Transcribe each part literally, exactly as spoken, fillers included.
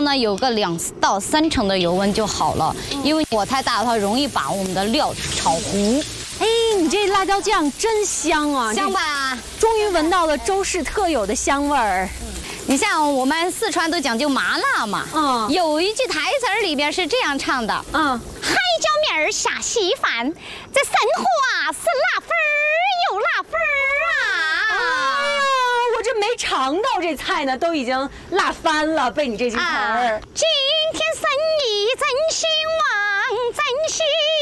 呢有个两到三成的油温就好了，因为火太大的话容易把我们的料炒糊。 哎，你这辣椒酱真香啊！ 香吧？ 终于闻到了周氏特有的香味儿。 你像我们四川都讲究麻辣嘛，嗯，有一句台词儿里边是这样唱的，嗯，海椒面儿下稀饭，这生活啊是辣粉儿有辣粉儿啊！ 哎呀，我这没尝到这菜呢，都已经辣翻了，被你这句词儿。 啊，今天生意真兴旺，真兴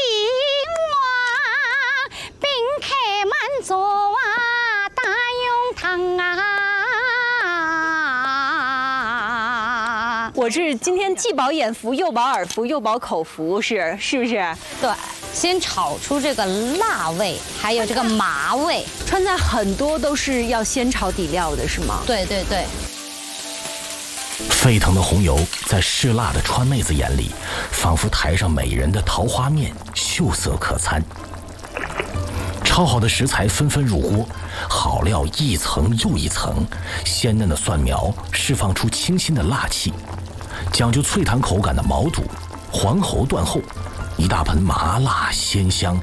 旺，宾客满座啊，大用汤啊。 我是今天既饱眼福，又饱耳福，又饱口福，是是不是？ 对，先炒出这个辣味，还有这个麻味。 川菜很多都是要先炒底料的，是吗？ 对对对。 沸腾的红油在嗜辣的川妹子眼里，仿佛台上美人的桃花面，秀色可餐。炒好的食材纷纷入锅，好料一层又一层，鲜嫩的蒜苗释放出清新的辣气。讲究脆弹口感的毛肚，黄喉断后，一大盆麻辣鲜香，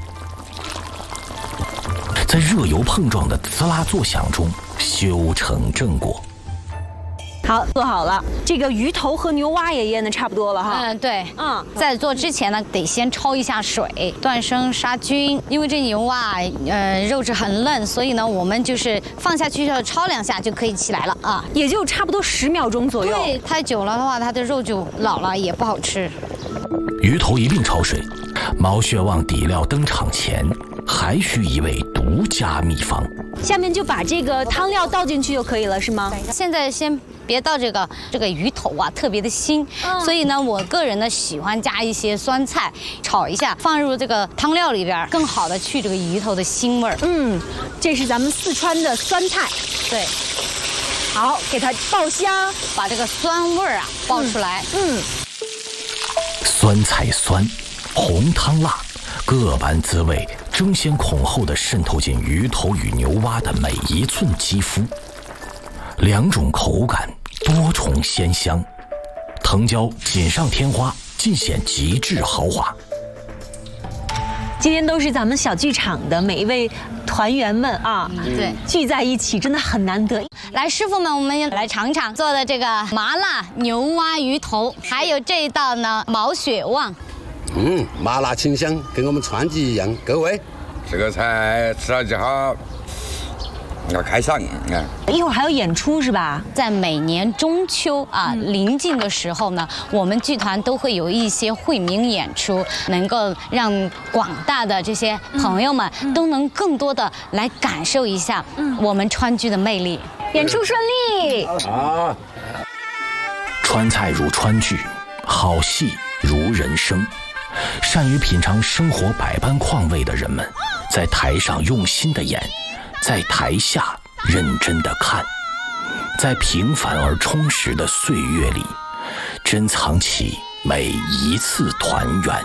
在热油碰撞的滋啦作响中修成正果。 好，做好了。这个鱼头和牛蛙也腌的差不多了哈。 嗯，对。嗯，在做之前呢，得先焯一下水，断生杀菌。因为这牛蛙，呃，肉质很嫩，所以呢，我们就是放下去要焯两下就可以起来了啊， 也就差不多十秒钟左右。 对，太久了的话，它的肉就老了，也不好吃。 鱼头一并焯水，毛血旺底料登场前，还需一味独家秘方。 下面就把这个汤料倒进去就可以了，是吗？ 现在先别倒这个这个鱼头啊，特别的腥，嗯、所以呢，我个人呢喜欢加一些酸菜炒一下，放入这个汤料里边，更好的去这个鱼头的腥味儿。 嗯，这是咱们四川的酸菜， 对， 好，给它爆香， 把这个酸味儿啊爆出来。嗯，嗯酸菜酸，红汤辣，各般滋味争先恐后地渗透进鱼头与牛蛙的每一寸肌肤。两种口感，多重鲜香，藤椒锦上添花，尽显极致豪华。 今天都是咱们小剧场的每一位团员们啊， 嗯、对， 聚在一起真的很难得。 来，师傅们，我们来尝尝做的这个麻辣牛蛙鱼头，还有这一道呢毛血旺。 嗯，麻辣清香，跟我们川剧一样，够味。 这个菜吃了就好。要开嗓，嗯， 一会儿还有演出是吧？ 在每年中秋啊、嗯、临近的时候呢，我们剧团都会有一些惠民演出，能够让广大的这些朋友们都能更多的来感受一下我们川剧的魅力。 演出顺利！ 啊！ 川菜如川剧，好戏如人生。善于品尝生活百般况味的人们，在台上用心的演，在台下认真的看，在平凡而充实的岁月里，珍藏起每一次团圆。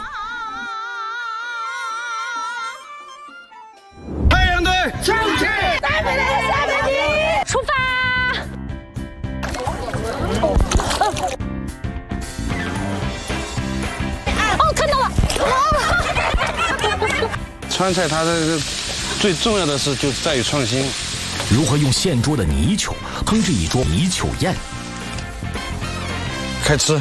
太阳队上去！ 三百零三百米，出发！哦，看到了！ 川菜它的最重要的是就在于创新， 如何用现捉的泥鳅烹制一桌泥鳅宴？ 开吃。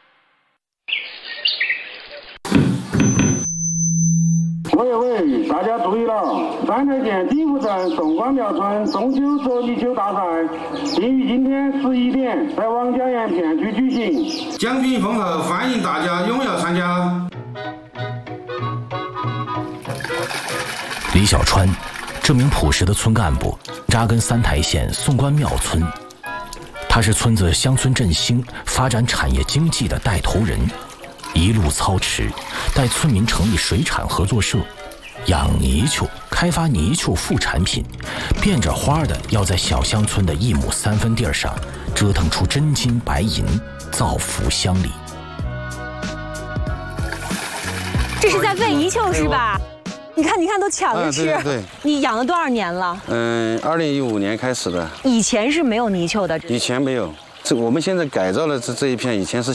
喂喂，大家注意了！三台县金湖镇宋官庙村中秋捉泥鳅大赛定于今天十一点在王家园片区举行，奖品丰厚，欢迎大家踊跃参加。 李小川，这名朴实的村干部，扎根三台县宋官庙村。他是村子乡村振兴、发展产业经济的带头人，一路操持，带村民成立水产合作社，养泥鳅，开发泥鳅副产品，变着花的要在小乡村的一亩三分地上折腾出真金白银，造福乡里。 这是在喂泥鳅是吧？你看，你看，都抢着吃。 啊、对, 对, 对， 你养了多少年了？ 嗯，二零一五年开始的。 以前是没有泥鳅的。 以前没有，这我们现在改造了这这一片，以前是